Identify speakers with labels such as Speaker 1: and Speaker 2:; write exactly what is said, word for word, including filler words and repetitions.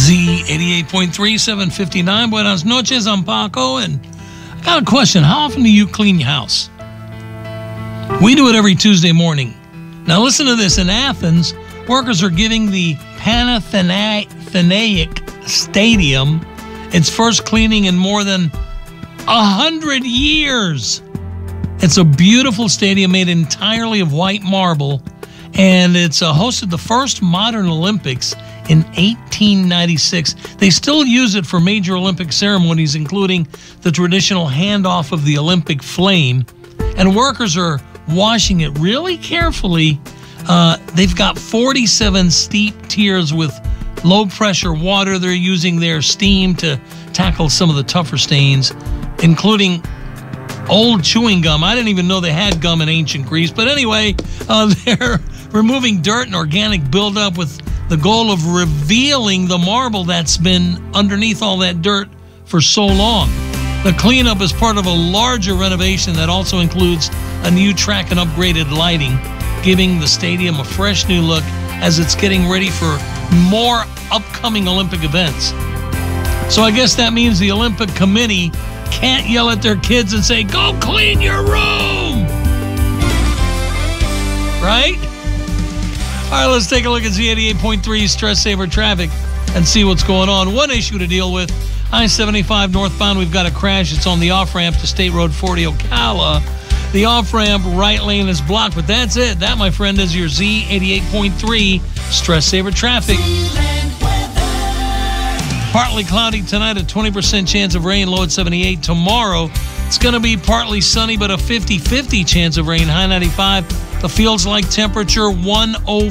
Speaker 1: Z eighty-eight point three, seven fifty-nine. Buenas noches, I'm Paco, and I got a question. How often do you clean your house? We do it every Tuesday morning. Now listen to this. In Athens, workers are giving the Panathinaik Stadium its first cleaning in more than a hundred years. It's a beautiful stadium made entirely of white marble, and it's uh, hosted the first modern Olympics in eighteen ninety-six. They still use it for major Olympic ceremonies, including the traditional handoff of the Olympic flame. And workers are washing it really carefully. Uh, they've got forty-seven steep tiers with low-pressure water. They're using their steam to tackle some of the tougher stains, including old chewing gum. I didn't even know they had gum in ancient Greece. But anyway, uh, they're removing dirt and organic buildup with the goal of revealing the marble that's been underneath all that dirt for so long. The cleanup is part of a larger renovation that also includes a new track and upgraded lighting, giving the stadium a fresh new look as it's getting ready for more upcoming Olympic events. So I guess that means the Olympic Committee can't yell at their kids and say, "Go clean your room!" Right? All right, let's take a look at Z eighty-eight point three Stress Saver Traffic and see what's going on. One issue to deal with. I seventy-five northbound, we've got a crash. It's on the off-ramp to State Road forty Ocala. The off-ramp right lane is blocked, but that's it. That, my friend, is your Z eighty-eight point three Stress Saver Traffic. Partly cloudy tonight, a twenty percent chance of rain, low at seventy-eight. Tomorrow, it's going to be partly sunny, but a fifty-fifty chance of rain, high ninety-five. The feels like temperature one oh